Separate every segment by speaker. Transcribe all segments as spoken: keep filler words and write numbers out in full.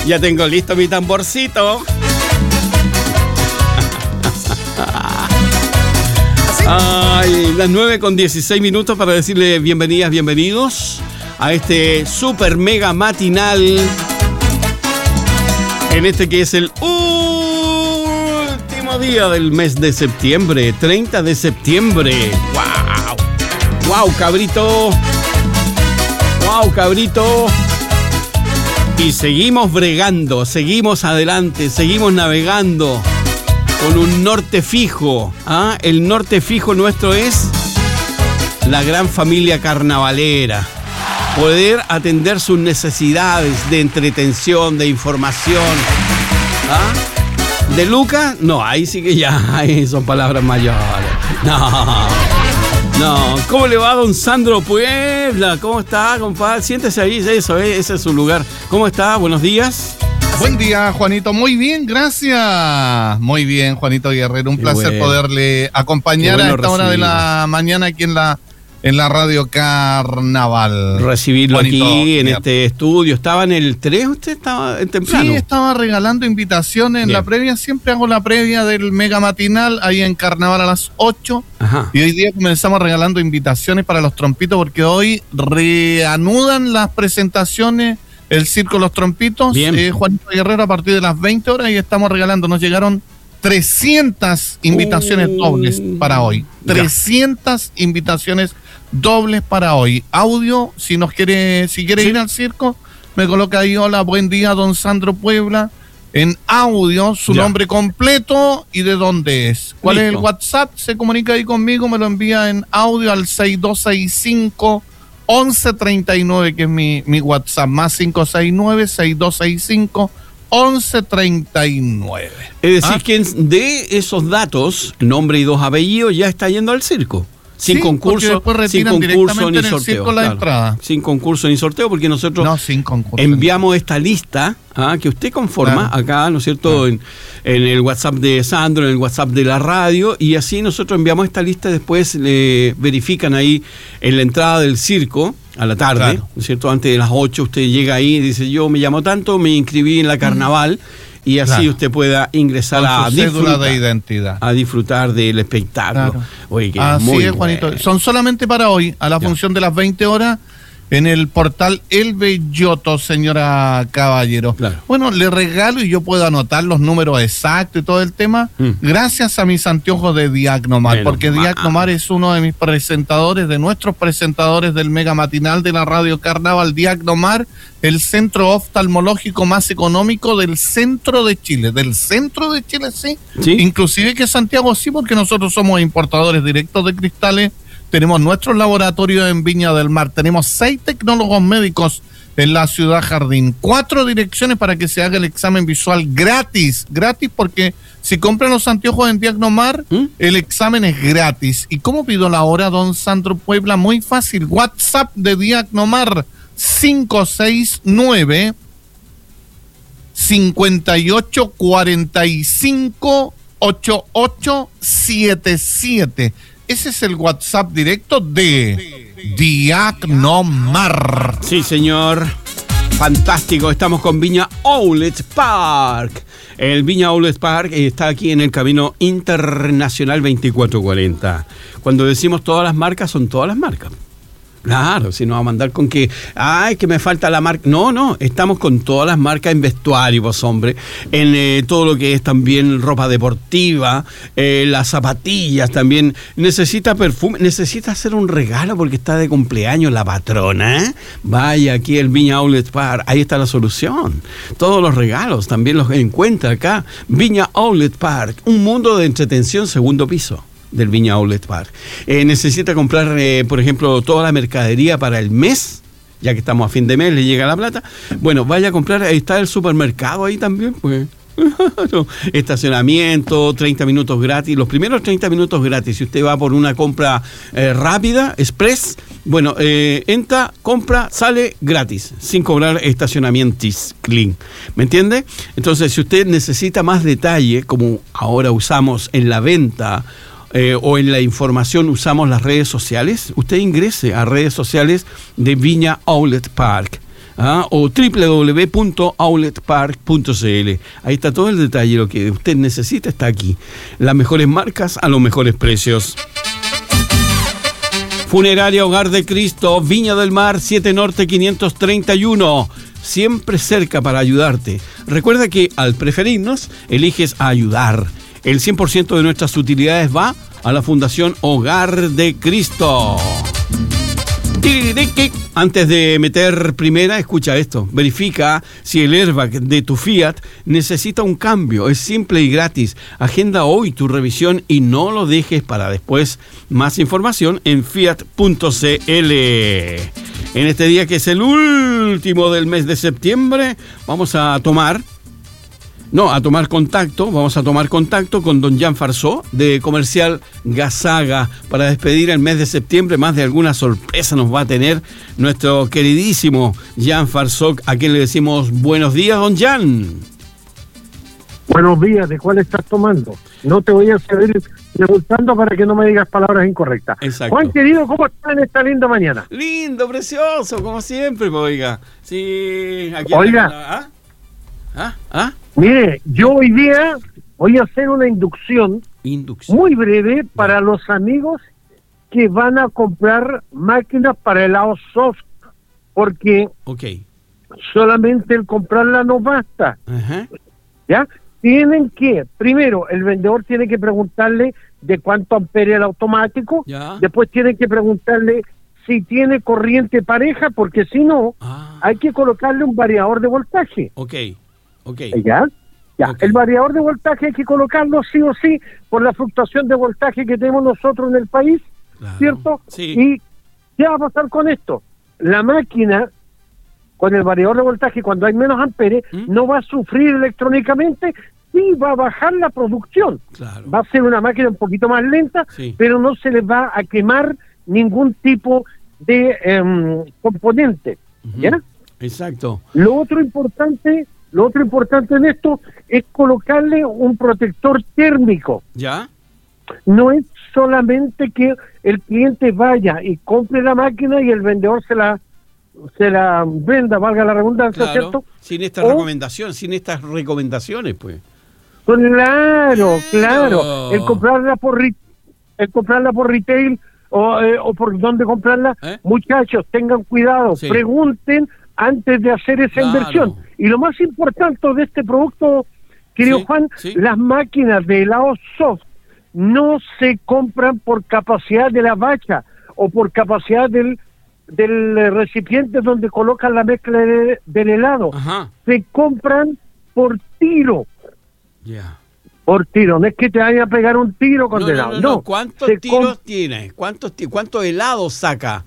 Speaker 1: Ya tengo listo mi tamborcito. Ay, las nueve con dieciséis minutos para decirle bienvenidas, bienvenidos a este super mega matinal. En este que es el último día del mes de septiembre, treinta de septiembre. ¡Wow! ¡Wow, cabrito! ¡Wow, cabrito! Y seguimos bregando, seguimos adelante, seguimos navegando con un norte fijo. ¿Ah? El norte fijo nuestro es la gran familia carnavalera. Poder atender sus necesidades de entretención, de información. ¿Ah? ¿De Luca? No, ahí sí que ya ahí son palabras mayores. No, no. ¿Cómo le va, don Sandro Puebla? ¿Cómo está, compadre? Siéntese ahí, eso, ¿eh? Ese es su lugar. ¿Cómo está? Buenos días.
Speaker 2: Buen día, Juanito. Muy bien, gracias. Muy bien, Juanito Guerrero. Un Qué placer bueno. poderle acompañar bueno a esta hora de la mañana aquí en la en la Radio Carnaval.
Speaker 1: Recibirlo Juanito, aquí en este estudio. ¿Estaba en el tres? ¿Usted estaba temprano?
Speaker 2: Sí, estaba regalando invitaciones en bien. La previa. Siempre hago la previa del mega matinal ahí en Carnaval a las ocho. Ajá. Y hoy día comenzamos regalando invitaciones para los trompitos porque hoy reanudan las presentaciones. El Circo Los Trompitos, eh, Juanito Guerrero, a partir de las veinte horas y estamos regalando. Nos llegaron trescientas invitaciones uh, dobles para hoy. trescientas ya. Invitaciones dobles para hoy. Audio, si nos quiere, si quiere ¿Sí? ir al circo, me coloca ahí, hola, buen día, don Sandro Puebla. En audio, su ya. nombre completo y de dónde es. ¿Cuál Listo. es el WhatsApp? Se comunica ahí conmigo, me lo envía en audio al seis dos seis cinco once treinta y nueve, que es mi, mi WhatsApp, más cinco seis nueve, seis dos seis cinco, once treinta y nueve.
Speaker 1: Es decir, ¿Ah? quien de esos datos, nombre y dos apellidos, ya está yendo al circo. Sin sí, concurso, sin concurso ni sorteo.
Speaker 2: La claro, entrada.
Speaker 1: Sin concurso ni sorteo, porque nosotros
Speaker 2: no, sin concurso,
Speaker 1: enviamos esta lista ¿ah? que usted conforma claro. acá, ¿no es cierto? Claro. En, en el WhatsApp de Sandro, en el WhatsApp de la radio, y así nosotros enviamos esta lista, después le verifican ahí en la entrada del circo, a la tarde, claro. ¿no es cierto? Antes de las ocho usted llega ahí y dice, yo me llamo tanto, me inscribí en la Carnaval, mm. y así claro. usted pueda ingresar a disfrutar,
Speaker 2: de identidad.
Speaker 1: a disfrutar del espectáculo. Claro.
Speaker 2: Oye, que así es, muy es Juanito. Bueno. Son solamente para hoy, a la ya. función de las veinte horas, en el portal El Belloto, señora Caballero. Claro. Bueno, le regalo y yo puedo anotar los números exactos y todo el tema, mm. gracias a mis anteojos de Diagnomar, bueno, porque ma. Diagnomar es uno de mis presentadores, de nuestros presentadores del mega matinal de la Radio Carnaval. Diagnomar, el centro oftalmológico más económico del centro de Chile. Del centro de Chile, sí. ¿Sí? Inclusive que Santiago sí, porque nosotros somos importadores directos de cristales. Tenemos nuestro laboratorio en Viña del Mar. Tenemos seis tecnólogos médicos en la Ciudad Jardín. Cuatro direcciones para que se haga el examen visual gratis. Gratis porque si compran los anteojos en Diagnomar, ¿Mm? el examen es gratis. ¿Y cómo pido la hora, don Sandro Puebla? Muy fácil. WhatsApp de Diagnomar cinco seis nueve, cinco ocho cuatro cinco, ocho ocho siete siete. Ese es el WhatsApp directo de Diagnomar.
Speaker 1: Sí, señor. Fantástico. Estamos con Viña Outlet Park. El Viña Outlet Park está aquí en el Camino Internacional veinticuatro cuarenta. Cuando decimos todas las marcas, son todas las marcas. Claro, si no va a mandar con que, ay, que me falta la marca. No, no, estamos con todas las marcas en vestuario, pues hombre, en eh, todo lo que es también ropa deportiva, eh, las zapatillas también. Necesita perfume, necesita hacer un regalo porque está de cumpleaños la patrona, ¿eh? Vaya aquí el Viña Outlet Park, ahí está la solución. Todos los regalos también los encuentra acá. Viña Outlet Park, un mundo de entretención, segundo piso del Viña Outlet Park. Eh, necesita comprar, eh, por ejemplo, toda la mercadería para el mes, ya que estamos a fin de mes, le llega la plata. Bueno, vaya a comprar, ahí está el supermercado ahí también, pues. Estacionamiento, treinta minutos gratis, los primeros treinta minutos gratis. Si usted va por una compra eh, rápida, express, bueno, eh, entra, compra, sale gratis, sin cobrar estacionamientos clean. ¿Me entiende? Entonces, si usted necesita más detalle, como ahora usamos en la venta, Eh, o en la información usamos las redes sociales, usted ingrese a redes sociales de Viña Outlet Park. ¿ah? O doble u doble u doble u punto outlet park punto c l. Ahí está todo el detalle, lo que usted necesita está aquí. Las mejores marcas a los mejores precios. Funeraria Hogar de Cristo, Viña del Mar, siete Norte quinientos treinta y uno. Siempre cerca para ayudarte. Recuerda que al preferirnos, eliges ayudar. El cien por ciento de nuestras utilidades va a la Fundación Hogar de Cristo. Antes de meter primera, escucha esto. Verifica si el airbag de tu Fiat necesita un cambio. Es simple y gratis. Agenda hoy tu revisión y no lo dejes para después. Más información en fiat punto c l. En este día, que es el último del mes de septiembre, vamos a tomar... No, a tomar contacto, vamos a tomar contacto con don Jan Farsó de Comercial Gasaga para despedir el mes de septiembre. Más de alguna sorpresa nos va a tener nuestro queridísimo Jan Farsó, a quien le decimos buenos días, don Jan.
Speaker 3: Buenos días, ¿de cuál estás tomando? No te voy a seguir preguntando para que no me digas palabras incorrectas.
Speaker 1: Exacto.
Speaker 3: Juan, querido, ¿cómo estás en esta linda mañana?
Speaker 1: Lindo, precioso, como siempre, oiga. Sí, aquí
Speaker 3: oiga.
Speaker 1: ¿Ah? ¿Ah? ¿Ah?
Speaker 3: Mire, yo hoy día voy a hacer una inducción,
Speaker 1: inducción.
Speaker 3: muy breve para los amigos que van a comprar máquinas para helado soft, porque
Speaker 1: okay.
Speaker 3: solamente el comprarla no basta.
Speaker 1: Uh-huh.
Speaker 3: ¿Ya? Tienen que, primero, el vendedor tiene que preguntarle de cuánto ampere el automático,
Speaker 1: ¿ya?
Speaker 3: Después tiene que preguntarle si tiene corriente pareja, porque si no,
Speaker 1: ah.
Speaker 3: hay que colocarle un variador de voltaje.
Speaker 1: Ok. Okay.
Speaker 3: ¿Ya? Ya.
Speaker 1: Okay.
Speaker 3: El variador de voltaje hay que colocarlo sí o sí por la fluctuación de voltaje que tenemos nosotros en el país,
Speaker 1: claro.
Speaker 3: ¿cierto?
Speaker 1: Sí.
Speaker 3: Y ¿qué va a pasar con esto? La máquina, con el variador de voltaje, cuando hay menos amperes, ¿Mm? no va a sufrir electrónicamente y va a bajar la producción.
Speaker 1: Claro.
Speaker 3: Va a ser una máquina un poquito más lenta,
Speaker 1: sí.
Speaker 3: pero no se les va a quemar ningún tipo de um, componente.
Speaker 1: Uh-huh.
Speaker 3: ¿Ya?
Speaker 1: Exacto.
Speaker 3: Lo otro importante... Lo otro importante en esto es colocarle un protector térmico.
Speaker 1: ¿Ya?
Speaker 3: No es solamente que el cliente vaya y compre la máquina y el vendedor se la se la venda, valga la redundancia,
Speaker 1: claro.
Speaker 3: ¿cierto?
Speaker 1: Sin esta
Speaker 3: o,
Speaker 1: recomendación, sin estas recomendaciones, pues.
Speaker 3: Claro, claro. El comprarla por el comprarla por retail o, eh, o por dónde comprarla, ¿Eh? muchachos, tengan cuidado, sí. pregunten antes de hacer esa
Speaker 1: claro.
Speaker 3: inversión. Y lo más importante de este producto, querido
Speaker 1: sí,
Speaker 3: Juan,
Speaker 1: sí.
Speaker 3: las máquinas de helado soft no se compran por capacidad de la bacha o por capacidad del, del recipiente donde colocan la mezcla de, del helado.
Speaker 1: Ajá.
Speaker 3: Se compran por tiro.
Speaker 1: Ya. Yeah.
Speaker 3: Por tiro, no es que te vayan a pegar un tiro con
Speaker 1: no,
Speaker 3: helado.
Speaker 1: No, no, no.
Speaker 3: no.
Speaker 1: ¿Cuántos
Speaker 3: se
Speaker 1: tiros tiene? ¿Cuántos, ¿Cuántos helados saca?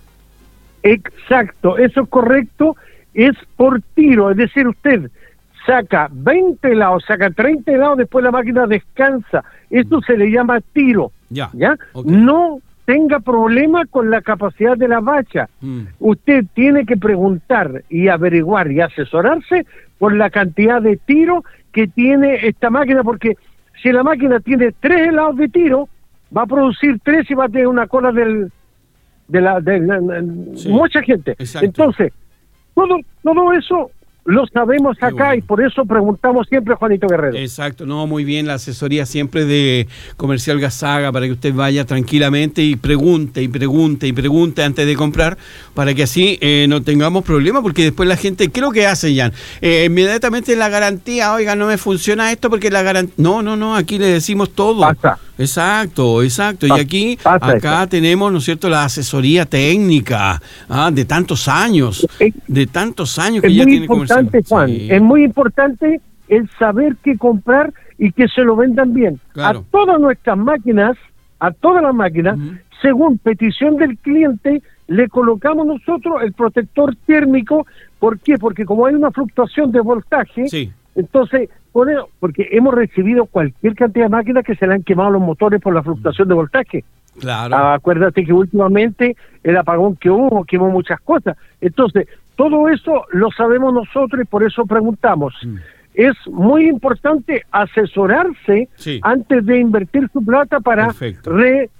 Speaker 3: Exacto, eso es correcto, es por tiro, es decir, usted saca veinte helados, saca treinta helados, después la máquina descansa, esto mm. se le llama tiro,
Speaker 1: ya,
Speaker 3: ¿ya?
Speaker 1: Okay.
Speaker 3: No tenga problema con la capacidad de la bacha, mm. usted tiene que preguntar y averiguar y asesorarse por la cantidad de tiro que tiene esta máquina, porque si la máquina tiene tres helados de tiro, va a producir tres y va a tener una cola del... de la de, de, de sí, mucha gente. Exacto. Entonces, todo todo eso lo sabemos acá bueno. y por eso preguntamos siempre, Juanito Guerrero.
Speaker 1: Exacto, no, muy bien, la asesoría siempre de Comercial Gasaga para que usted vaya tranquilamente y pregunte y pregunte y pregunte antes de comprar para que así eh, no tengamos problemas, porque después la gente, ¿qué es lo que hace, Jan? Eh, inmediatamente la garantía, oiga, no me funciona esto porque la garantía... No, no, no, aquí le decimos todo.
Speaker 3: Pasa.
Speaker 1: Exacto, exacto.
Speaker 3: Pasa.
Speaker 1: Y aquí,
Speaker 3: Pasa
Speaker 1: acá
Speaker 3: eso.
Speaker 1: tenemos, ¿no es cierto?, la asesoría técnica ah, de tantos años,
Speaker 3: es,
Speaker 1: de tantos años que
Speaker 3: es
Speaker 1: ya
Speaker 3: muy
Speaker 1: tiene Comercial.
Speaker 3: Juan, sí. Es muy importante el saber qué comprar y que se lo vendan bien.
Speaker 1: Claro.
Speaker 3: A todas nuestras máquinas, a todas las máquinas, uh-huh. según petición del cliente, le colocamos nosotros el protector térmico. ¿Por qué? Porque como hay una fluctuación de voltaje,
Speaker 1: sí.
Speaker 3: entonces, porque hemos recibido cualquier cantidad de máquinas que se le han quemado los motores por la fluctuación uh-huh. de voltaje.
Speaker 1: Claro.
Speaker 3: Ah, acuérdate que últimamente el apagón que hubo quemó muchas cosas. Entonces, todo eso lo sabemos nosotros y por eso preguntamos. Mm. Es muy importante asesorarse sí. antes de invertir su plata para re,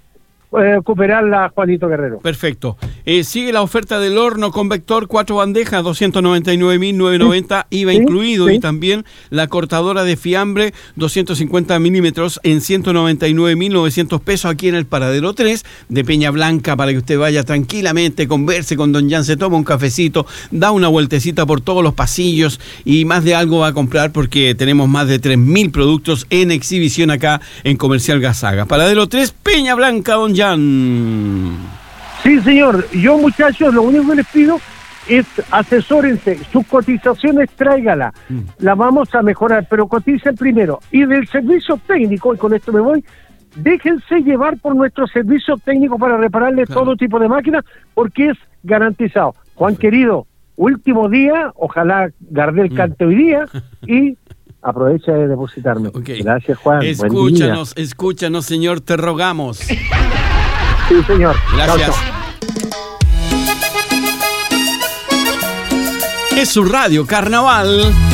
Speaker 3: eh, cooperarla, Juanito Guerrero.
Speaker 1: Perfecto. Eh, sigue la oferta del horno convector, cuatro bandejas, doscientos noventa y nueve mil novecientos noventa, I V A sí, incluido, sí. Y también la cortadora de fiambre, doscientos cincuenta milímetros en ciento noventa y nueve mil novecientos pesos aquí en el Paradero tres de Peña Blanca, para que usted vaya tranquilamente, converse con don Jan, se toma un cafecito, da una vueltecita por todos los pasillos y más de algo va a comprar, porque tenemos más de tres mil productos en exhibición acá en Comercial Gazaga. Paradero tres, Peña Blanca, don Jan.
Speaker 3: Sí, señor. Yo, muchachos, lo único que les pido es asesórense, sus cotizaciones tráigala, mm. la vamos a mejorar, pero coticen primero. Y del servicio técnico, y con esto me voy, déjense llevar por nuestro servicio técnico para repararle claro. todo tipo de máquinas, porque es garantizado. Juan, perfecto. Querido, último día, ojalá Gardel cante mm. hoy día, y aprovecha de depositarme. Okay. Gracias, Juan.
Speaker 1: Escúchanos, escúchanos, señor, te rogamos.
Speaker 3: Sí, señor.
Speaker 1: Gracias. Chau, chau. Es su radio Carnaval.